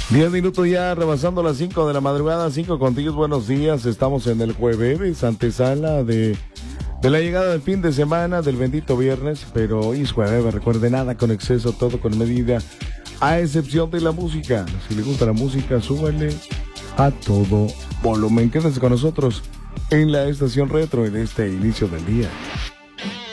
10 minutos ya, rebasando las 5 de la madrugada, 5 contigo, buenos días. Estamos en el jueves, antesala de la llegada del fin de semana, del bendito viernes, pero hoy es jueves, recuerde, nada con exceso, todo con medida, a excepción de la música. Si le gusta la música, súbale a todo volumen. Quédense con nosotros en la estación retro en este inicio del día.